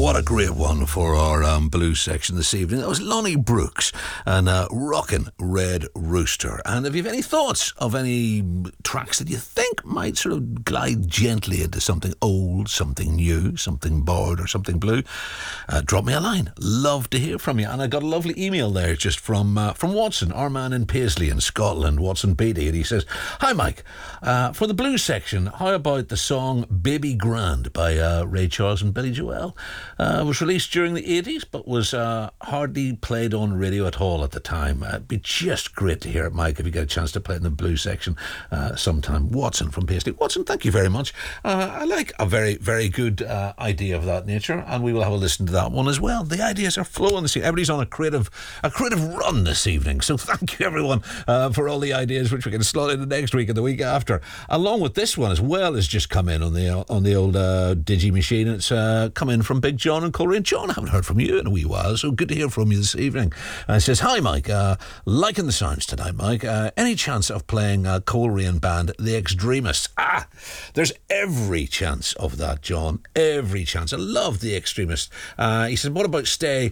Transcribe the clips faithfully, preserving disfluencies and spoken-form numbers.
what a great one for our um, blues section this evening. That was Lonnie Brooks and uh, Rockin' Red Rooster. And if you have any thoughts of any tracks that you think might sort of glide gently into something old, something new, something bored or something blue, uh, drop me a line. Love to hear from you. And I got a lovely email there just from uh, from Watson, our man in Paisley in Scotland, Watson Beatty. And he says, "Hi Mike, uh, for the blues section, how about the song Baby Grand by uh, Ray Charles and Billy Joel? Uh, was released during the eighties, but was uh, hardly played on radio at all at the time. Uh, it'd be just great to hear it, Mike, if you get a chance to play it in the blues section uh, sometime." Watson from Paisley. Watson, thank you very much. Uh, I like a very, very good uh, idea of that nature, and we will have a listen to that one as well. The ideas are flowing this evening. Everybody's on a creative, a creative run this evening, so thank you everyone uh, for all the ideas which we can slot into next week and the week after. Along with this one as well has just come in on the on the old uh, Digi machine. It's uh, come in from Big John and Coleraine. John, I haven't heard from you in a wee while, so good to hear from you this evening. And it says, "Hi Mike, uh, liking the sounds tonight, Mike. Uh, any chance of playing uh, Coleraine band The Extremists?" Ah, there's every chance of that, John. Every chance. I love The Extremists. Uh, he says, "What about Stay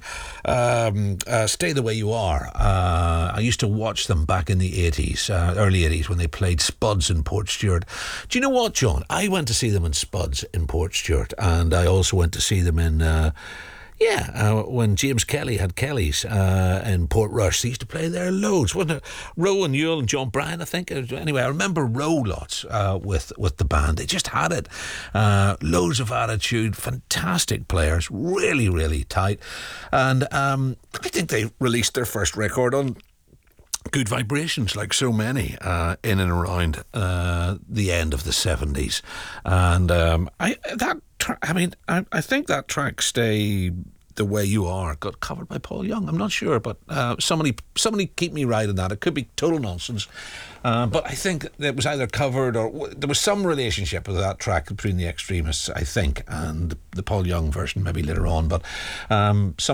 um, uh, Stay the Way You Are?" Uh, I used to watch them back in the eighties, uh, early eighties, when they played Spuds in Portstewart. Do you know what, John? I went to see them in Spuds in Portstewart, and I also went to see them in... Uh, Yeah, uh, when James Kelly had Kelly's uh, in Portrush, they used to play there loads, wasn't it? Roe and Ewell and John Bryan, I think. Anyway, I remember Roe lots uh, with, with the band. They just had it. Uh, loads of attitude, fantastic players, really, really tight. And um, I think they released their first record on Good Vibrations, like so many, uh, in and around uh, the end of the seventies. And um, I that tra- I mean, I, I think that track, Stay the Way You Are, got covered by Paul Young. I'm not sure, but uh, somebody somebody keep me right on that. It could be total nonsense. Uh, but I think it was either covered or w- there was some relationship with that track between The Extremists, I think, and the Paul Young version maybe later on. But um, some